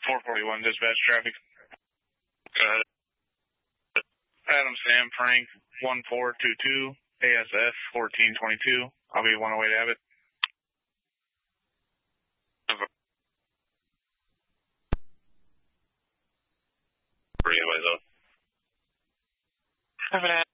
441 dispatch traffic. Go ahead. Adam Sam Frank 1422 ASF 1422. I'll be 108 Abbott. Bring away zone. Have an